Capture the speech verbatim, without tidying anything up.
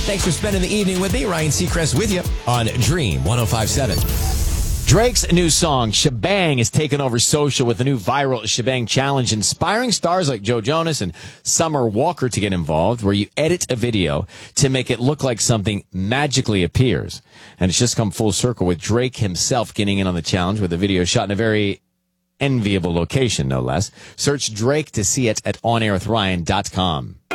Thanks for spending the evening with me. Ryan Seacrest with you on Dream one oh five point seven. Drake's new song, Shebang, is taking over social with the new viral Shebang challenge, inspiring stars like Joe Jonas and Summer Walker to get involved, where you edit a video to make it look like something magically appears. And it's just come full circle with Drake himself getting in on the challenge with a video shot in a very enviable location, no less. Search Drake to see it at on air with ryan dot com.